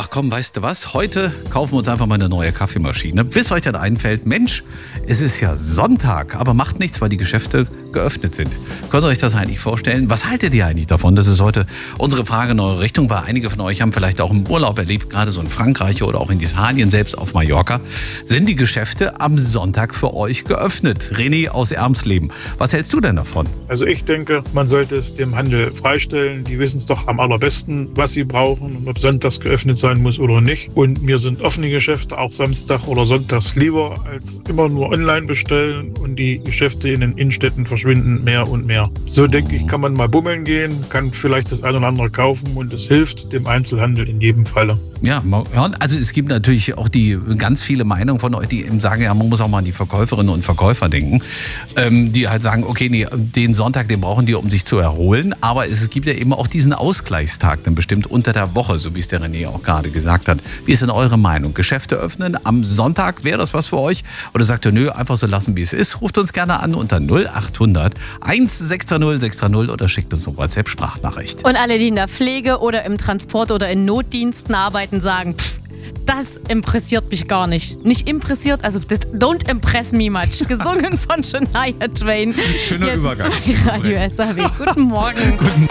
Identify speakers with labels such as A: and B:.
A: Ach komm, weißt du was? Heute kaufen wir uns einfach mal eine neue Kaffeemaschine. Bis euch dann einfällt, Mensch, es ist ja Sonntag, aber macht nichts, weil die Geschäfte geöffnet sind. Könnt ihr euch das eigentlich vorstellen? Was haltet ihr eigentlich davon? Das ist heute unsere Frage in eure Richtung, weil einige von euch haben vielleicht auch im Urlaub erlebt, gerade so in Frankreich oder auch in Italien, selbst auf Mallorca. Sind die Geschäfte am Sonntag für euch geöffnet? René aus Ermsleben, was hältst du denn davon?
B: Also ich denke, man sollte es dem Handel freistellen. Die wissen es doch am allerbesten, was sie brauchen und ob sonntags geöffnet sein muss oder nicht. Und mir sind offene Geschäfte auch Samstag oder Sonntags lieber, als immer nur online bestellen und die Geschäfte in den Innenstädten verschwinden mehr und mehr. So denke ich, kann man mal bummeln gehen, kann vielleicht das eine oder andere kaufen und es hilft dem Einzelhandel in jedem Falle.
A: Ja, also es gibt natürlich auch die ganz viele Meinungen von euch, die eben sagen, ja, man muss auch mal an die Verkäuferinnen und Verkäufer denken, die halt sagen, okay, nee, den Sonntag, den brauchen die, um sich zu erholen, aber es gibt ja eben auch diesen Ausgleichstag, dann bestimmt unter der Woche, so wie es der René auch gerade gesagt hat. Wie ist denn eure Meinung? Geschäfte öffnen am Sonntag, wäre das was für euch? Oder sagt ihr, nö, einfach so lassen, wie es ist? Ruft uns gerne an unter 0800 1630 630 oder schickt uns eine WhatsApp-Sprachnachricht.
C: Und alle, die in der Pflege oder im Transport oder in Notdiensten arbeiten, sagen, das impressiert mich gar nicht. Nicht impressiert, also das don't impress me much. Gesungen von Shania Twain.
A: Schöner
C: Jetzt
A: Übergang.
C: bei Radio SAW. Guten Morgen.